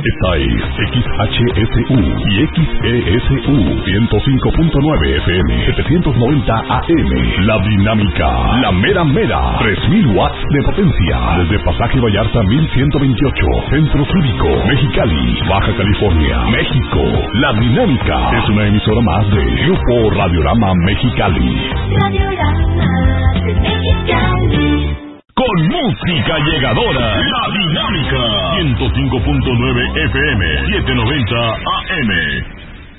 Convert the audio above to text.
Esta es XHSU y XESU 105.9 FM, 790 AM. La Dinámica, la mera mera, 3000 watts de potencia. Desde Pasaje Vallarta 1128, Centro Cívico, Mexicali, Baja California, México. La Dinámica es una emisora más de Grupo Radiorama Mexicali. Radiorama Mexicali. Con música llegadora, La Dinámica 105.9 FM, 790 AM.